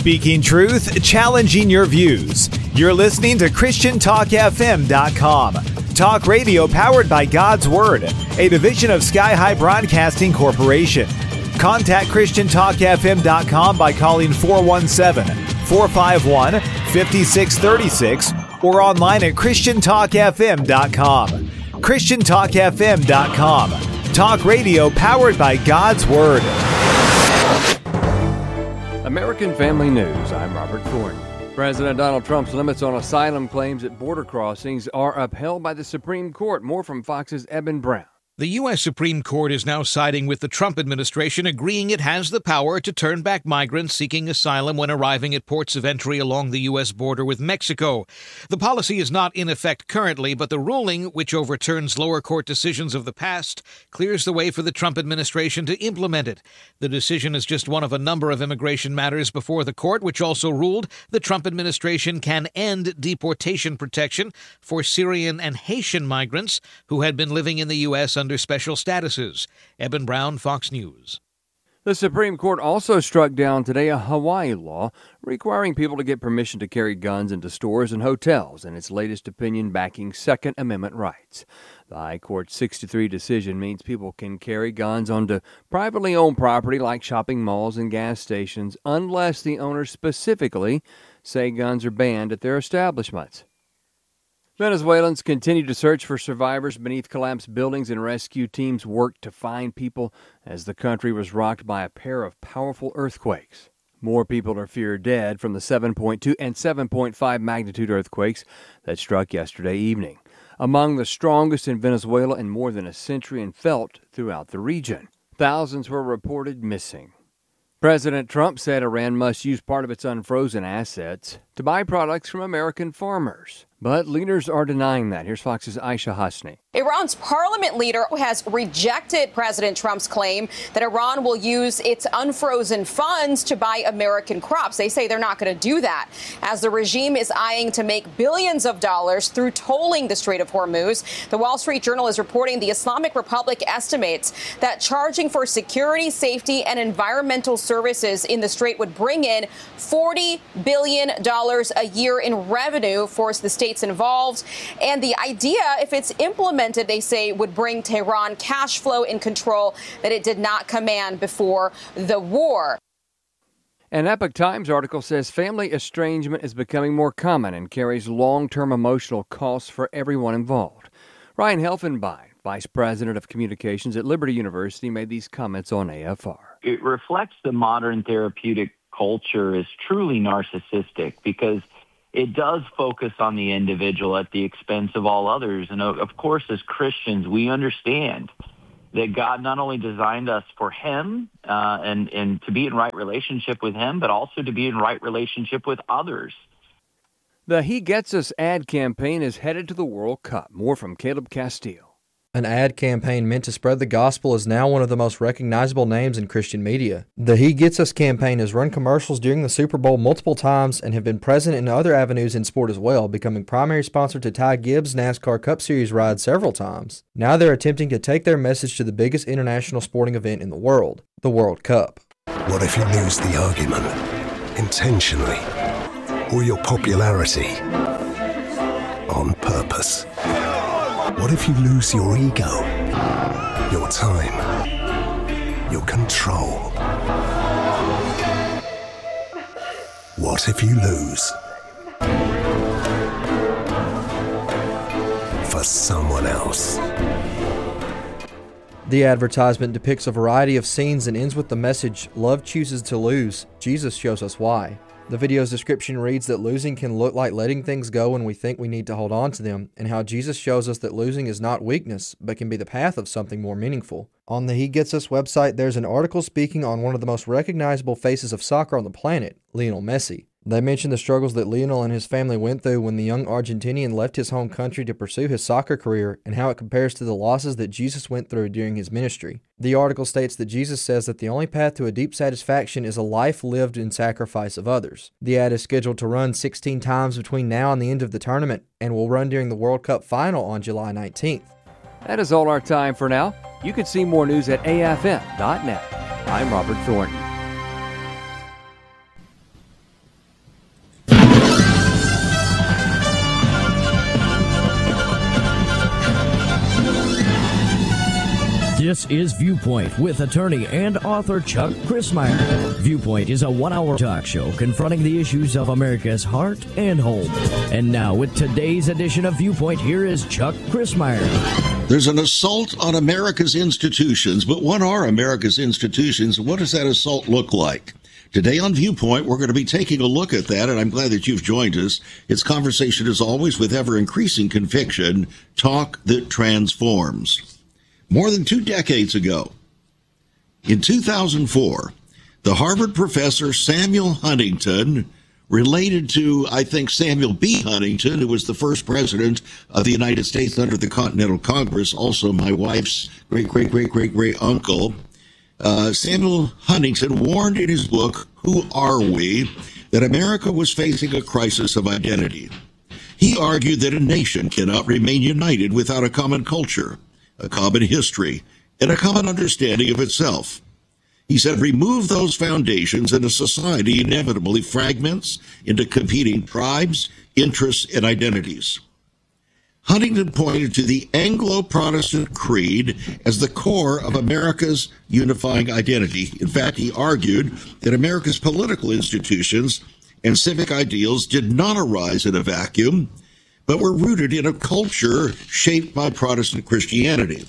Speaking truth, challenging your views. You're listening to ChristianTalkFM.com. Talk radio powered by God's Word, a division of Sky High Broadcasting Corporation. Contact ChristianTalkFM.com by calling 417-451-5636 or online at ChristianTalkFM.com. ChristianTalkFM.com. Talk radio powered by God's Word. American Family News, I'm Robert Thornton. President Donald Trump's limits on asylum claims at border crossings are upheld by the Supreme Court. More from Fox's Eben Brown. The U.S. Supreme Court is now siding with the Trump administration, agreeing it has the power to turn back migrants seeking asylum when arriving at ports of entry along the U.S. border with Mexico. The policy is not in effect currently, but the ruling, which overturns lower court decisions of the past, clears the way for the Trump administration to implement it. The decision is just one of a number of immigration matters before the court, which also ruled the Trump administration can end deportation protection for Syrian and Haitian migrants who had been living in the U.S. under special statuses. Eben Brown, Fox News. The Supreme Court also struck down today a Hawaii law requiring people to get permission to carry guns into stores and hotels in its latest opinion backing Second Amendment rights. The High Court's 6-3 decision means people can carry guns onto privately owned property like shopping malls and gas stations unless the owners specifically say guns are banned at their establishments. Venezuelans continue to search for survivors beneath collapsed buildings, and rescue teams work to find people as the country was rocked by a pair of powerful earthquakes. More people are feared dead from the 7.2 and 7.5 magnitude earthquakes that struck yesterday evening, among the strongest in Venezuela in more than a century and felt throughout the region. Thousands were reported missing. President Trump said Iran must use part of its unfrozen assets to buy products from American farmers. But leaders are denying that. Here's Fox's Aisha Hasni. Iran's parliament leader has rejected President Trump's claim that Iran will use its unfrozen funds to buy American crops. They say they're not going to do that, as the regime is eyeing to make billions of dollars through tolling the Strait of Hormuz. The Wall Street Journal is reporting the Islamic Republic estimates that charging for security, safety, and environmental services in the strait would bring in $40 billion a year in revenue for the states involved. And the idea, if it's implemented, they say, would bring Tehran cash flow and control that it did not command before the war. An Epoch Times article says family estrangement is becoming more common and carries long-term emotional costs for everyone involved. Ryan Helfenbein, Vice President of Communications at Liberty University, made these comments on AFR. It reflects the modern therapeutic culture as truly narcissistic because it does focus on the individual at the expense of all others. And of course, as Christians, we understand that God not only designed us for him and to be in right relationship with him, but also to be in right relationship with others. The He Gets Us ad campaign is headed to the World Cup. More from Caleb Castile. An ad campaign meant to spread the gospel is now one of the most recognizable names in Christian media. The He Gets Us campaign has run commercials during the Super Bowl multiple times and have been present in other avenues in sport as well, becoming primary sponsor to Ty Gibbs' NASCAR Cup Series ride several times. Now they're attempting to take their message to the biggest international sporting event in the world, the World Cup. What if you lose the argument intentionally, or your popularity on purpose? What if you lose your ego, your time, your control? What if you lose for someone else? The advertisement depicts a variety of scenes and ends with the message, "Love chooses to lose. Jesus shows us why." The video's description reads that losing can look like letting things go when we think we need to hold on to them, and how Jesus shows us that losing is not weakness, but can be the path of something more meaningful. On the He Gets Us website, there's an article speaking on one of the most recognizable faces of soccer on the planet, Lionel Messi. They mention the struggles that Lionel and his family went through when the young Argentinian left his home country to pursue his soccer career, and how it compares to the losses that Jesus went through during his ministry. The article states that Jesus says that the only path to a deep satisfaction is a life lived in sacrifice of others. The ad is scheduled to run 16 times between now and the end of the tournament, and will run during the World Cup final on July 19th. That is all our time for now. You can see more news at afm.net. I'm Robert Thornton. This is Viewpoint with attorney and author Chuck Crismier. Viewpoint is a 1-hour talk show confronting the issues of America's heart and home. And now with today's edition of Viewpoint, here is Chuck Crismier. There's an assault on America's institutions, but what are America's institutions? What does that assault look like? Today on Viewpoint, we're going to be taking a look at that, and I'm glad that you've joined us. It's conversation, as always, with ever-increasing conviction, talk that transforms. More than 2 decades ago, in 2004, the Harvard professor Samuel Huntington, related to, I think, Samuel B. Huntington, who was the first president of the United States under the Continental Congress, also my wife's great-great-great-great-great uncle, Samuel Huntington warned in his book, Who Are We?, that America was facing a crisis of identity. He argued that a nation cannot remain united without a common culture, a common history, and a common understanding of itself. He said, remove those foundations and a society inevitably fragments into competing tribes, interests, and identities. Huntington pointed to the Anglo-Protestant creed as the core of America's unifying identity. In fact, he argued that America's political institutions and civic ideals did not arise in a vacuum, but were rooted in a culture shaped by Protestant Christianity.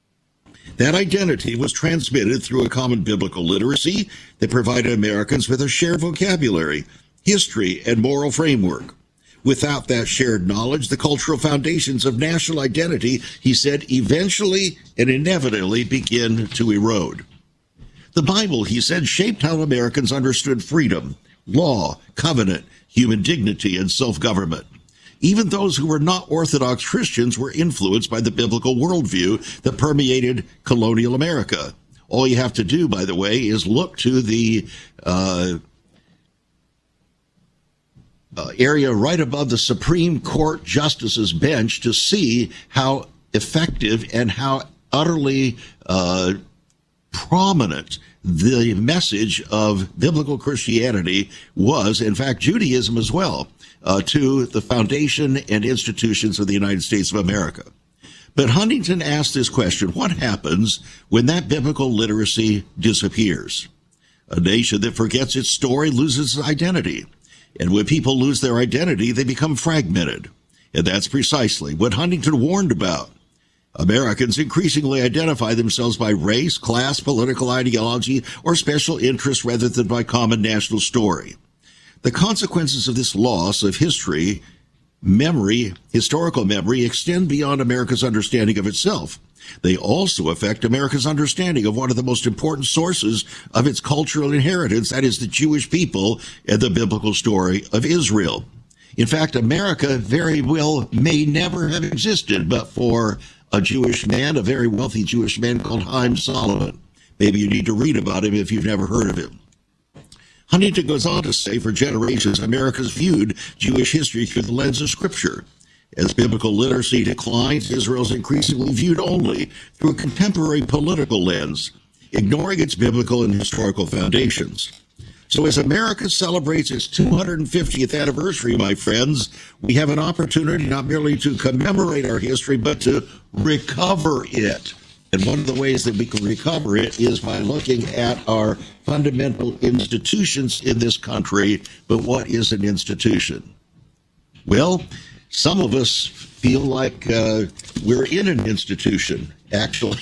That identity was transmitted through a common biblical literacy that provided Americans with a shared vocabulary, history, and moral framework. Without that shared knowledge, the cultural foundations of national identity, he said, eventually and inevitably begin to erode. The Bible, he said, shaped how Americans understood freedom, law, covenant, human dignity, and self-government. Even those who were not Orthodox Christians were influenced by the biblical worldview that permeated colonial America. All you have to do, by the way, is look to the area right above the Supreme Court Justice's bench to see how effective and how utterly prominent the message of biblical Christianity was, in fact, Judaism as well, to the foundation and institutions of the United States of America. But Huntington asked this question, what happens when that biblical literacy disappears? A nation that forgets its story loses its identity. And when people lose their identity, they become fragmented. And that's precisely what Huntington warned about. Americans increasingly identify themselves by race, class, political ideology, or special interest rather than by common national story. The consequences of this loss of history, historical memory, extend beyond America's understanding of itself. They also affect America's understanding of one of the most important sources of its cultural inheritance, that is the Jewish people and the biblical story of Israel. In fact, America very well may never have existed but for a Jewish man, a very wealthy Jewish man called Haim Solomon. Maybe you need to read about him if you've never heard of him. Huntington goes on to say, for generations, America's viewed Jewish history through the lens of Scripture. As biblical literacy declines, Israel is increasingly viewed only through a contemporary political lens, ignoring its biblical and historical foundations. So as America celebrates its 250th anniversary, my friends, we have an opportunity not merely to commemorate our history, but to recover it. And one of the ways that we can recover it is by looking at our fundamental institutions in this country. But what is an institution? Well, some of us feel like we're in an institution, actually.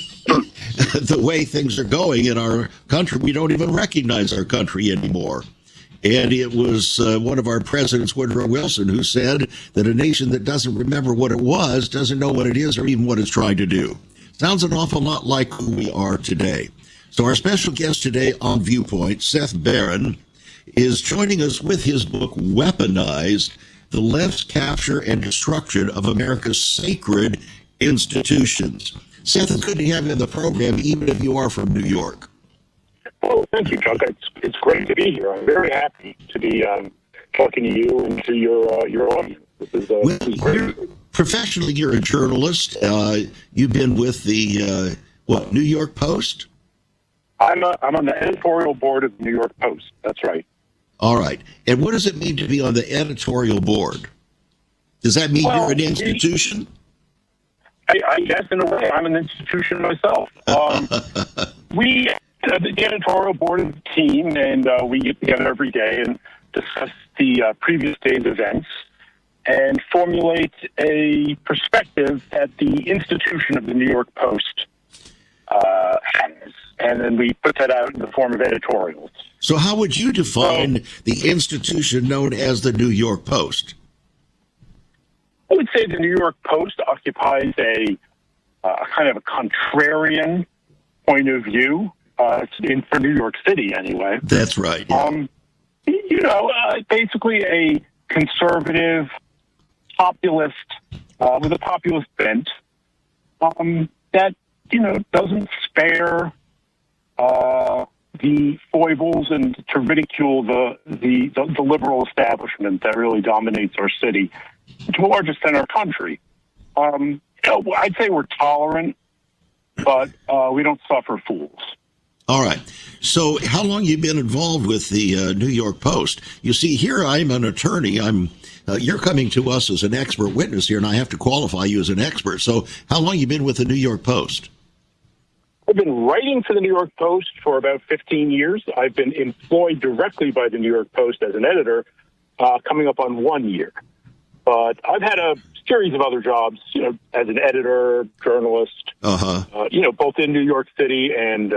The way things are going in our country, we don't even recognize our country anymore. And it was one of our presidents, Woodrow Wilson, who said that a nation that doesn't remember what it was doesn't know what it is or even what it's trying to do. Sounds an awful lot like who we are today. So our special guest today on Viewpoint, Seth Barron, is joining us with his book, Weaponized, The Left's Capture and Destruction of America's Sacred Institutions. Seth, it's good to have you in the program, even if you are from New York. Well, thank you, Chuck. It's great to be here. I'm very happy to be talking to you and to your audience. This is great. Professionally, you're a journalist. You've been with the, New York Post? I'm on the editorial board of the New York Post. That's right. All right. And what does it mean to be on the editorial board? Does that mean you're an institution? I guess in a way I'm an institution myself. We, the editorial board of the team, and we get together every day and discuss the previous day's events and formulate a perspective that the institution of the New York Post has. And then we put that out in the form of editorials. So how would you define the institution known as the New York Post? I would say the New York Post occupies a kind of a contrarian point of view, for New York City anyway. That's right. Yeah. Basically a conservative populist with a populist bent that, doesn't spare the foibles and to ridicule the liberal establishment that really dominates our city to a large extent our country. I'd say we're tolerant, but we don't suffer fools. All right. So how long have you been involved with the New York Post? You see, here I'm an attorney. You're coming to us as an expert witness here, and I have to qualify you as an expert. So how long have you been with the New York Post? I've been writing for the New York Post for about 15 years. I've been employed directly by the New York Post as an editor, coming up on 1 year. But I've had a series of other jobs, as an editor, journalist, both in New York City and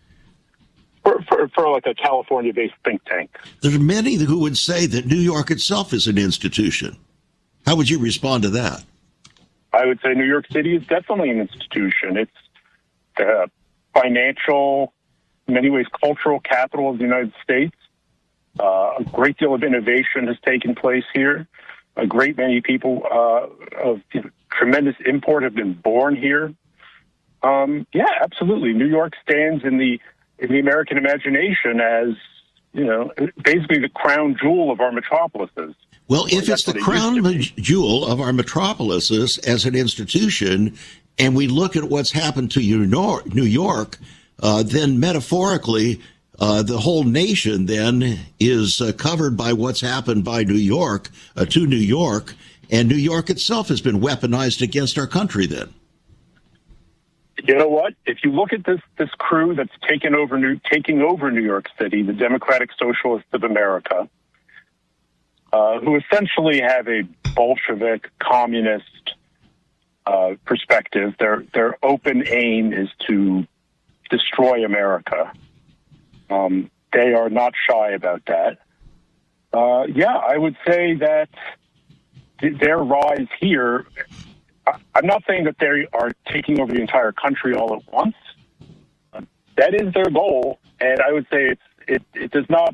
for like a California-based think tank. There are many who would say that New York itself is an institution. How would you respond to that? I would say New York City is definitely an institution. It's the financial, in many ways, cultural capital of the United States. A great deal of innovation has taken place here. A great many people of tremendous import have been born here. Yeah, absolutely. New York stands in the American imagination as, basically the crown jewel of our metropolises. Well, if it's the crown jewel of our metropolises as an institution, and we look at what's happened to New York, then metaphorically, the whole nation then is covered by what's happened by New York to New York, and New York itself has been weaponized against our country then. You know what? If you look at this crew that's taking over New York City, the Democratic Socialists of America, who essentially have a Bolshevik communist perspective, their open aim is to destroy America. They are not shy about that. I would say that their rise here, I'm not saying that they are taking over the entire country all at once. That is their goal, and I would say it does not.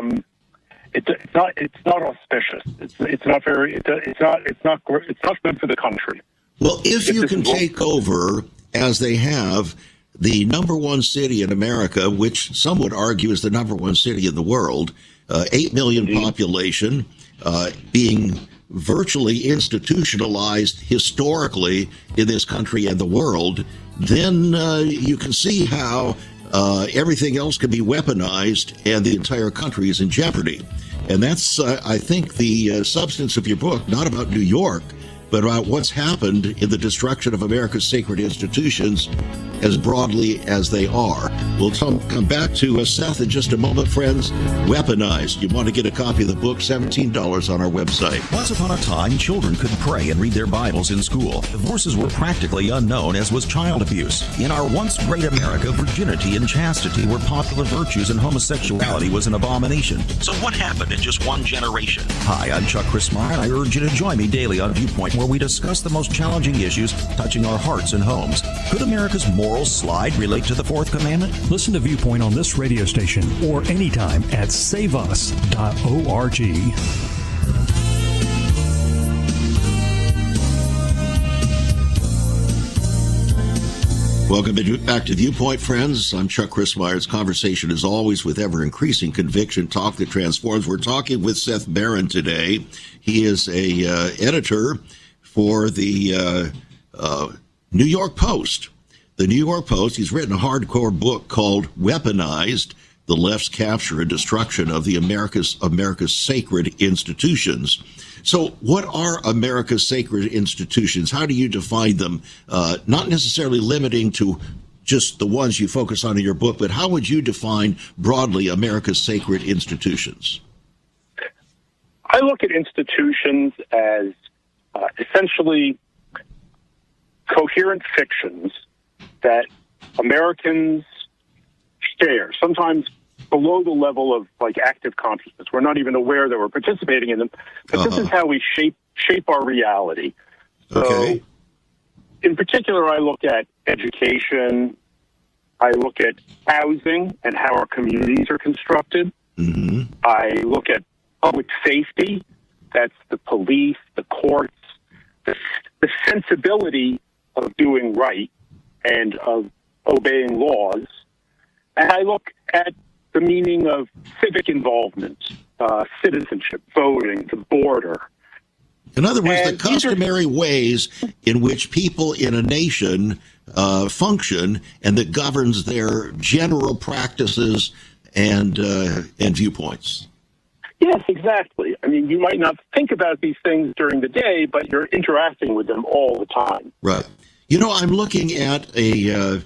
It's not auspicious. It's not good for the country. Well, if you can take over, as they have, the number one city in America, which some would argue is the number one city in the world, 8 million population, being virtually institutionalized historically in this country and the world, then you can see how everything else can be weaponized and the entire country is in jeopardy. And that's, I think, the substance of your book, not about New York, but about what's happened in the destruction of America's sacred institutions as broadly as they are. We'll come back to Seth in just a moment, friends. Weaponized. You want to get a copy of the book, $17 on our website. Once upon a time, children could pray and read their Bibles in school. Divorces were practically unknown, as was child abuse. In our once great America, virginity and chastity were popular virtues and homosexuality was an abomination. So what happened in just one generation? Hi, I'm Chuck Christmeyer, and I urge you to join me daily on Viewpoint, where we discuss the most challenging issues touching our hearts and homes. Could America's moral slide relate to the fourth commandment? Listen to Viewpoint on this radio station or anytime at saveus.org. Welcome back to Viewpoint, friends. I'm Chuck Christmeyer's conversation, as always, with ever-increasing conviction, talk that transforms. We're talking with Seth Barron today. He is a editor for the New York Post. The New York Post, he's written a hardcore book called Weaponized, The Left's Capture and Destruction of the America's Sacred Institutions. So what are America's sacred institutions? How do you define them? Not necessarily limiting to just the ones you focus on in your book, but how would you define broadly America's sacred institutions? I look at institutions as essentially coherent fictions that Americans share, sometimes below the level of like active consciousness. We're not even aware that we're participating in them, but this is how we shape our reality. So in particular, I look at education, I look at housing and how our communities are constructed. Mm-hmm. I look at public safety, that's the police, the courts, the sensibility of doing right and of obeying laws. And I look at the meaning of civic involvement, citizenship, voting, the border. In other words, the customary ways in which people in a nation function and that governs their general practices and viewpoints. Yes, exactly. I mean, you might not think about these things during the day, but you're interacting with them all the time. Right. You know, I'm looking at the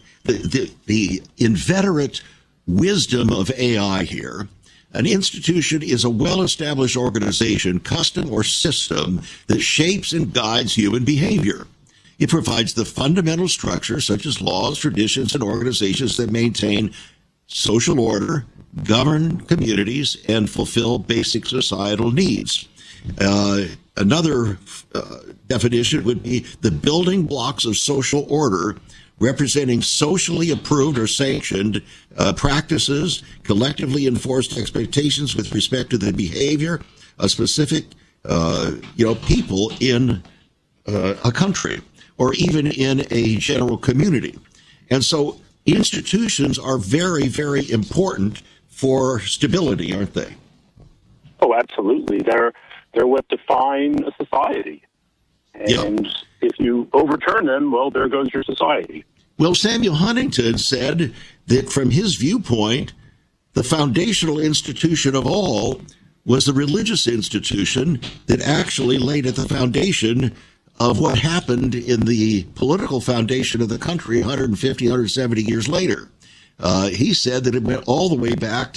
inveterate wisdom of AI here. An institution is a well-established organization, custom, or system that shapes and guides human behavior. It provides the fundamental structure, such as laws, traditions, and organizations that maintain social order, govern communities, and fulfill basic societal needs. Another definition would be the building blocks of social order, representing socially approved or sanctioned practices, collectively enforced expectations with respect to the behavior of specific, people in a country or even in a general community. And so institutions are very, very important for stability, aren't they? Oh, absolutely. They're what define a society. And if you overturn them, well, there goes your society. Well, Samuel Huntington said that from his viewpoint, the foundational institution of all was the religious institution that actually laid at the foundation of what happened in the political foundation of the country 150, 170 years later. He said that it went all the way back to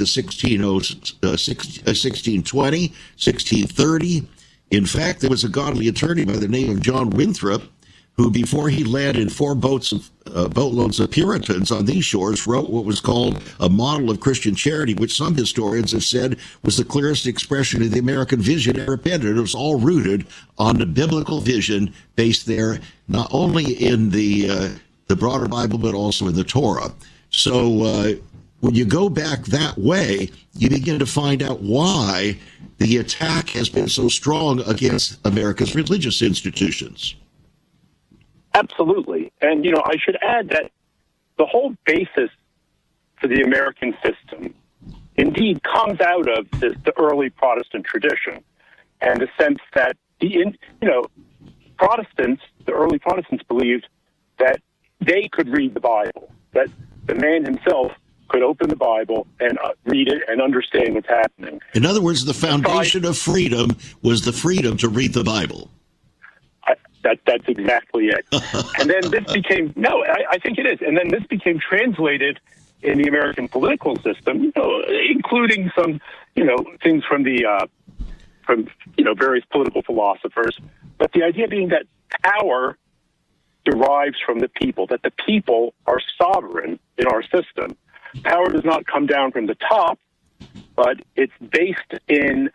1620, 1630. In fact, there was a godly attorney by the name of John Winthrop who, before he landed 4 boatloads of Puritans on these shores, wrote what was called a model of Christian charity, which some historians have said was the clearest expression of the American vision ever penned. It was all rooted on the biblical vision based there, not only in the broader Bible, but also in the Torah. So when you go back that way, you begin to find out why the attack has been so strong against America's religious institutions. Absolutely. And, I should add that the whole basis for the American system indeed comes out of the early Protestant tradition and the sense that Protestants, the early Protestants believed that they could read the Bible, that the man himself could open the Bible and read it and understand what's happening. In other words, the foundation of freedom was the freedom to read the Bible. That's exactly it. And then this became, I think it is. And then this became translated in the American political system, including some, things from various political philosophers. But the idea being that power derives from the people, that the people are sovereign in our system. Power does not come down from the top, but it's based in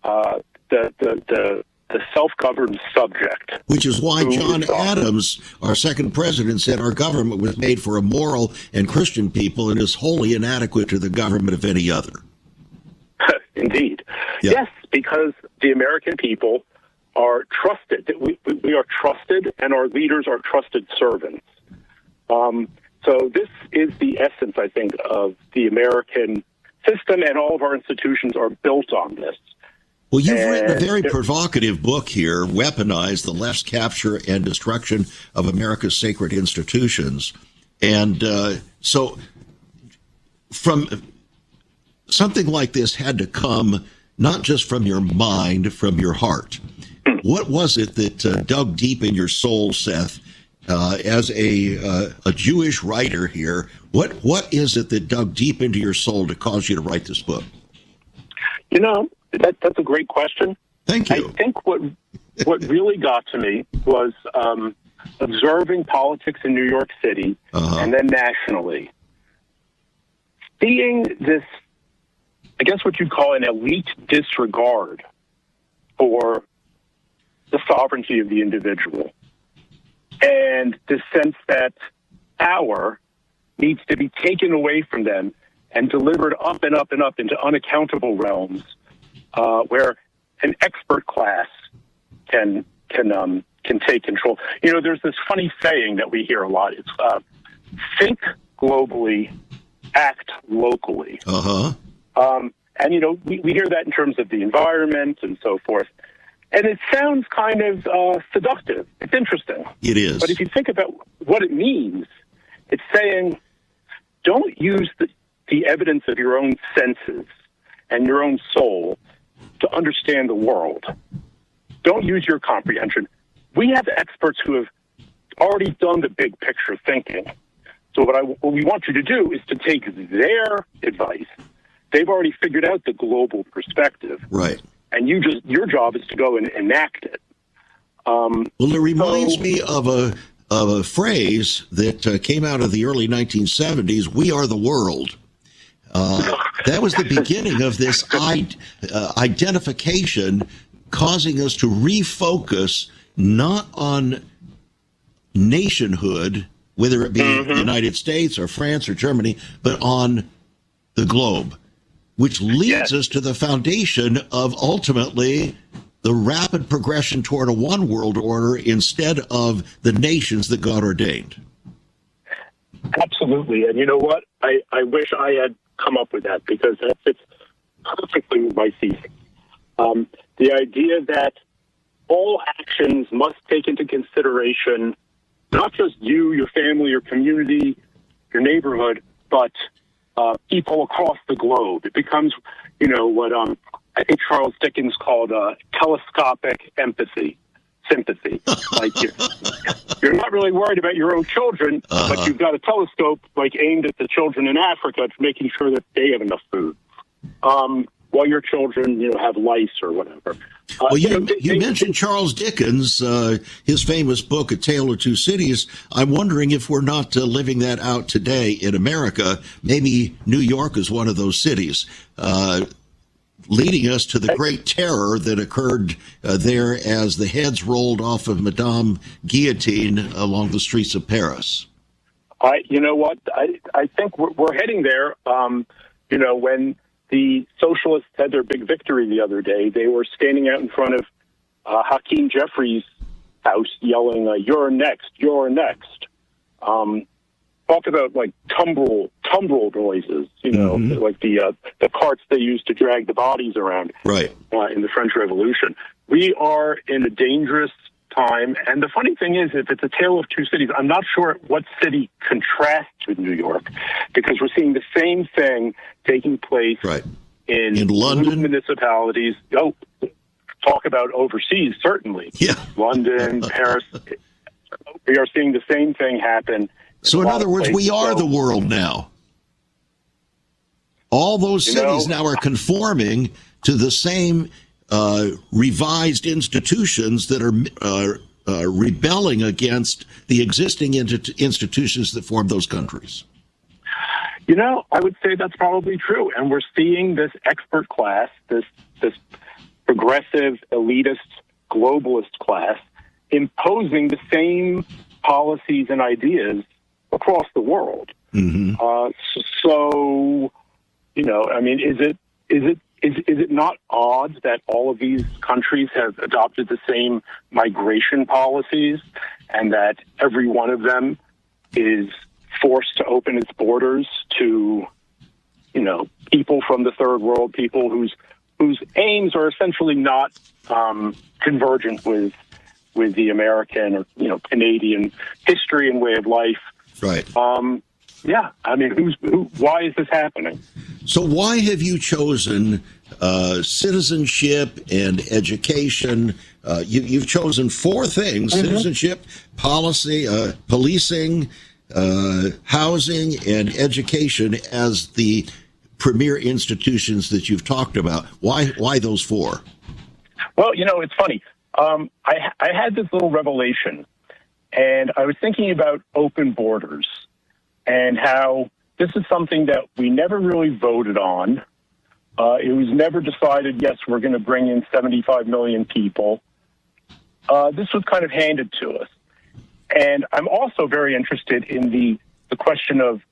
the self-governed subject. Which is why John Adams, our second president, said our government was made for a moral and Christian people and is wholly inadequate to the government of any other. Indeed. Yeah. Yes, because the American people are trusted. We are trusted, and our leaders are trusted servants. So this is the essence, I think, of the American system, and all of our institutions are built on this. Well, you've written a very provocative book here, Weaponize: The Left's Capture and Destruction of America's Sacred Institutions. And so from something like this had to come not just from your mind, from your heart. What was it that dug deep in your soul, Seth, as a Jewish writer here? What is it that dug deep into your soul to cause you to write this book? That's a great question. Thank you. I think what really got to me was observing politics in New York City and then nationally. Seeing this, I guess what you'd call an elite disregard for the sovereignty of the individual. And the sense that power needs to be taken away from them and delivered up and up and up into unaccountable realms where an expert class can take control. There's this funny saying that we hear a lot. It's think globally, act locally. And, we hear that in terms of the environment and so forth. And it sounds kind of seductive. It's interesting. It is. But if you think about what it means, it's saying don't use the evidence of your own senses and your own soul to understand the world. Don't use your comprehension. We have experts who have already done the big picture thinking. So what we want you to do is to take their advice. They've already figured out the global perspective. Right. And your job is to go and enact it. Well, it reminds me of a phrase that came out of the early 1970s, "We are the world." That was the beginning of this identification, causing us to refocus not on nationhood, whether it be the United States or France or Germany, but on the globe, which leads us to the foundation of ultimately the rapid progression toward a one world order instead of the nations that God ordained. Absolutely. And you know what? I wish I had come up with that, because that fits perfectly with my thesis. The idea that all actions must take into consideration not just you, your family, your community, your neighborhood, but people across the globe. It becomes, what I think Charles Dickens called telescopic sympathy. Like you're not really worried about your own children, but you've got a telescope aimed at the children in Africa, making sure that they have enough food, while your children have lice or whatever. Well, you mentioned Charles Dickens, his famous book, A Tale of Two Cities. I'm wondering if we're not living that out today in America. Maybe New York is one of those cities, leading us to the great terror that occurred there as the heads rolled off of Madame Guillotine along the streets of Paris. You know what? I think we're heading there. When the socialists had their big victory the other day, they were standing out in front of Hakeem Jeffries' house yelling, "You're next, you're next." Talk about tumbrel noises, like the carts they used to drag the bodies around in the French Revolution. We are in a dangerous time, and the funny thing is, if it's a tale of two cities, I'm not sure what city contrasts with New York, because we're seeing the same thing taking place in London, municipalities. Talk about overseas, certainly. London, Paris. We are seeing the same thing happen. So in other words, we are the world now. All those cities now are conforming to the same revised institutions that are rebelling against the existing institutions that form those countries. I would say that's probably true. And we're seeing this expert class, this progressive, elitist, globalist class, imposing the same policies and ideas across the world. Is it not odd that all of these countries have adopted the same migration policies, and that every one of them is forced to open its borders to, people from the third world, people whose aims are essentially not convergent with the American or Canadian history and way of life? Right. Why is this happening? So why have you chosen citizenship and education. You've chosen four things: citizenship, policy, policing, housing, and education as the premier institutions that you've talked about. Why those four? Well, it's funny. I had this little revelation, and I was thinking about open borders and how this is something that we never really voted on. It was never decided, yes, we're going to bring in 75 million people. This was kind of handed to us. And I'm also very interested in the question of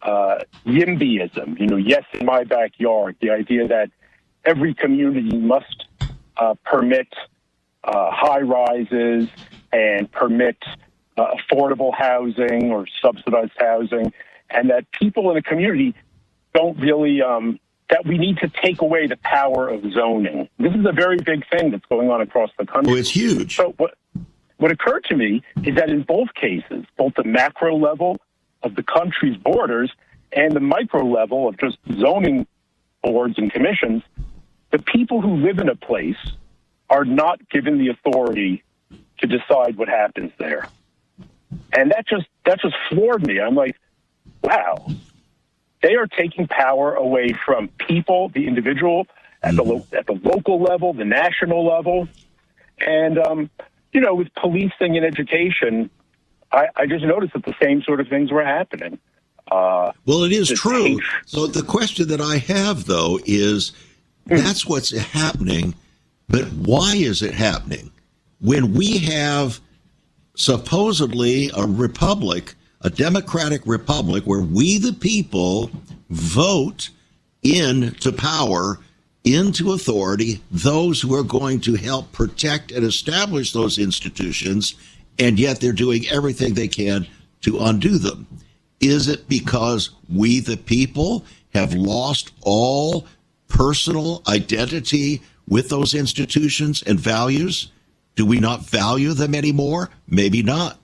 YIMBYism, yes, in my backyard, the idea that every community must permit high rises and permit affordable housing or subsidized housing, and that people in a community don't really, that we need to take away the power of zoning. This is a very big thing that's going on across the country. Oh, it's huge. So what occurred to me is that in both cases, both the macro level of the country's borders and the micro level of just zoning boards and commissions, the people who live in a place are not given the authority to decide what happens there. And that just floored me. I'm like, wow, they are taking power away from people, the individual, at the local level, the national level. And, with policing and education, I just noticed that the same sort of things were happening. Well, it is true. So the question that I have, though, is that's what's happening, but why is it happening? When we have supposedly a republic, a democratic republic, where we, the people, vote into power, into authority, those who are going to help protect and establish those institutions, and yet they're doing everything they can to undo them. Is it because we, the people, have lost all personal identity with those institutions and values? Do we not value them anymore? Maybe not.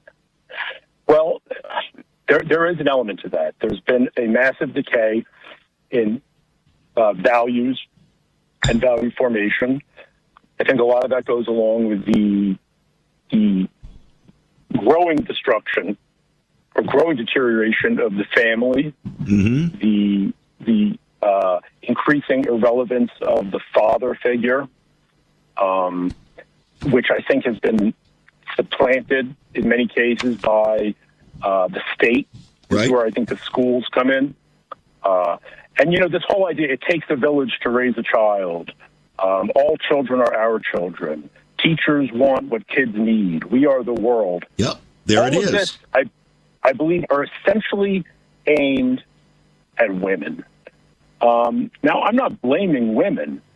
Well, there is an element to that. There's been a massive decay in values and value formation. I think a lot of that goes along with the growing destruction or growing deterioration of the family, the increasing irrelevance of the father figure, which I think has been supplanted in many cases by the state, right, where I think the schools come in. And, this whole idea, it takes a village to raise a child. All children are our children. Teachers want what kids need. We are the world. Yep, there all it is. This, I believe, are essentially aimed at women. Now, I'm not blaming women.